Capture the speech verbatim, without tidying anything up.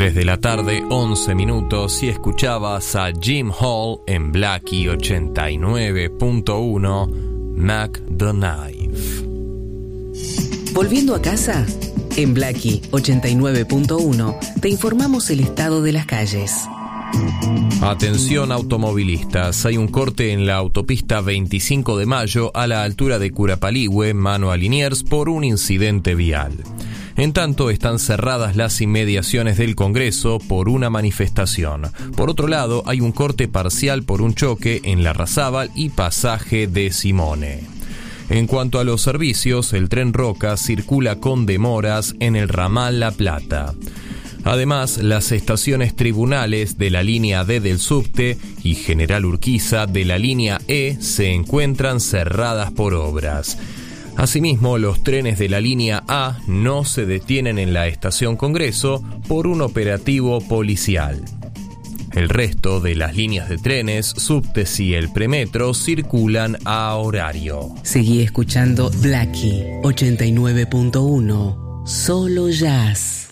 tres de la tarde, once minutos, y escuchabas a Jim Hall en Blackie ochenta y nueve punto uno, Mac the Knife. Volviendo a casa, en Blackie ochenta y nueve punto uno te informamos el estado de las calles. Atención automovilistas, hay un corte en la autopista veinticinco de mayo a la altura de Curapaligüe, mano a Liniers, por un incidente vial. En tanto, están cerradas las inmediaciones del Congreso por una manifestación. Por otro lado, hay un corte parcial por un choque en Larrazábal y Pasaje de Simone. En cuanto a los servicios, el tren Roca circula con demoras en el ramal La Plata. Además, las estaciones Tribunales de la línea D del subte y General Urquiza de la línea E se encuentran cerradas por obras. Asimismo, los trenes de la línea A no se detienen en la estación Congreso por un operativo policial. El resto de las líneas de trenes, subtes y el premetro circulan a horario. Seguí escuchando Blackie ochenta y nueve punto uno, solo jazz.